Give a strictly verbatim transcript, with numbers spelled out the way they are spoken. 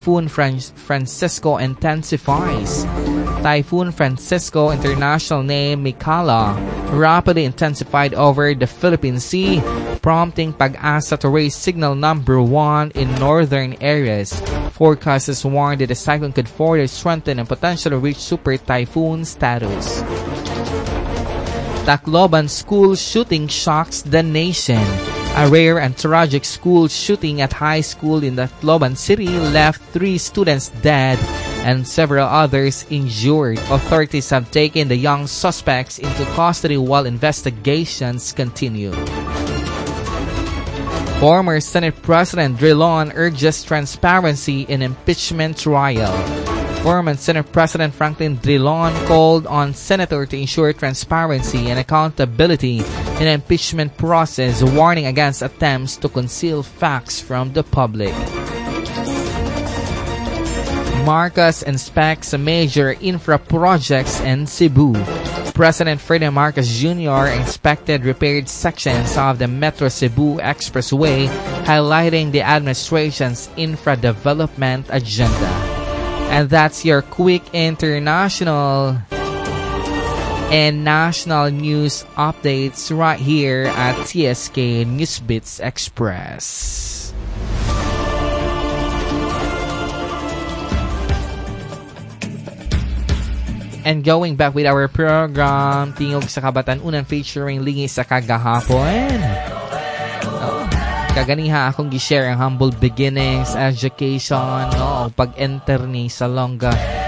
Typhoon Fran- Francisco intensifies. Typhoon Francisco, international name Mikala, rapidly intensified over the Philippine Sea, prompting Pag-asa to raise signal number one in northern areas. Forecasters warned that the cyclone could further strengthen and potentially reach super typhoon status. Tacloban school shooting shocks the nation. A rare and tragic school shooting at high school in Tacloban City left three students dead and several others injured. Authorities have taken the young suspects into custody while investigations continue. Former Senate President Drilon urges transparency in impeachment trial. Former Senate President Franklin Drilon called on Senator to ensure transparency and accountability in the impeachment process, warning against attempts to conceal facts from the public. Marcos inspects major infra projects in Cebu. President Ferdinand Marcos Junior inspected repaired sections of the Metro Cebu Expressway, highlighting the administration's infra development agenda. And that's your quick international and national news updates right here at T S K Newsbeats Express. And going back with our program, Tingog sa Kabatanunan featuring Lingi sa Kagahapon. Oh, kaganiha akong gi-share ang humble beginnings, education, no, pag-enter ni sa Longga